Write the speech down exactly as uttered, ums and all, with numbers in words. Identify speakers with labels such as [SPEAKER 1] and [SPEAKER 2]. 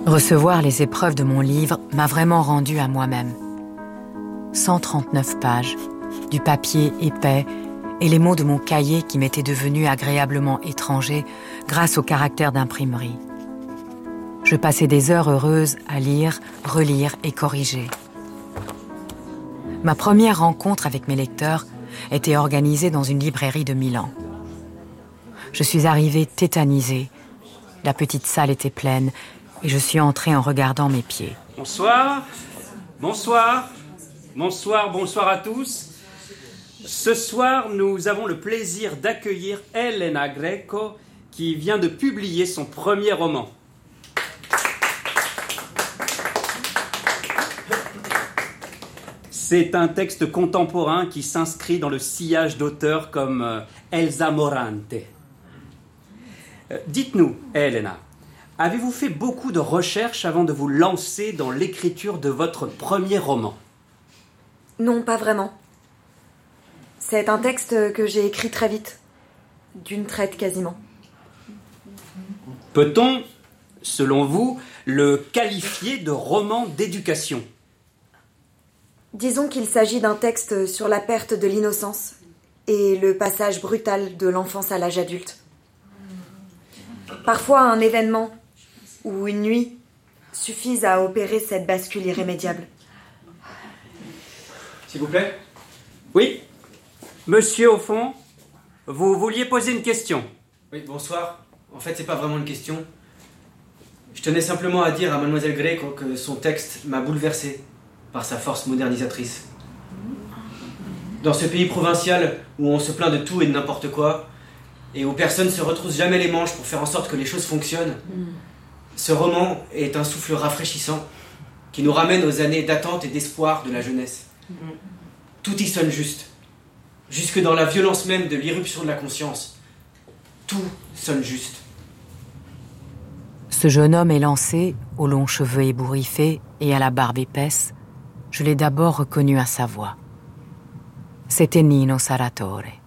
[SPEAKER 1] Recevoir les épreuves de mon livre m'a vraiment rendue à moi-même. cent trente-neuf pages, du papier épais et les mots de mon cahier qui m'étaient devenus agréablement étrangers grâce au caractère d'imprimerie. Je passais des heures heureuses à lire, relire et corriger. Ma première rencontre avec mes lecteurs était organisée dans une librairie de Milan. Je suis arrivée tétanisée. La petite salle était pleine et je suis entrée en regardant mes pieds.
[SPEAKER 2] Bonsoir, bonsoir, bonsoir, bonsoir à tous. Ce soir, nous avons le plaisir d'accueillir Elena Greco qui vient de publier son premier roman. C'est un texte contemporain qui s'inscrit dans le sillage d'auteurs comme euh, Elsa Morante. Euh, dites-nous, Elena, avez-vous fait beaucoup de recherches avant de vous lancer dans l'écriture de votre premier roman ?
[SPEAKER 3] Non, pas vraiment. C'est un texte que j'ai écrit très vite, d'une traite quasiment.
[SPEAKER 2] Peut-on, selon vous, le qualifier de roman d'éducation ?
[SPEAKER 3] Disons qu'il s'agit d'un texte sur la perte de l'innocence et le passage brutal de l'enfance à l'âge adulte. Parfois, un événement ou une nuit suffisent à opérer cette bascule irrémédiable.
[SPEAKER 4] S'il vous plaît ?
[SPEAKER 2] Oui ? Monsieur, au fond, vous vouliez poser une question ?
[SPEAKER 4] Oui, bonsoir. En fait, c'est pas vraiment une question. Je tenais simplement à dire à Mademoiselle Greco que son texte m'a bouleversé par sa force modernisatrice. Dans ce pays provincial où on se plaint de tout et de n'importe quoi, et où personne ne se retrousse jamais les manches pour faire en sorte que les choses fonctionnent, ce roman est un souffle rafraîchissant qui nous ramène aux années d'attente et d'espoir de la jeunesse. Tout y sonne juste. Jusque dans la violence même de l'irruption de la conscience. Tout sonne juste.
[SPEAKER 1] Ce jeune homme élancé, aux longs cheveux ébouriffés et à la barbe épaisse, je l'ai d'abord reconnu à sa voix. C'était Nino Sarratore.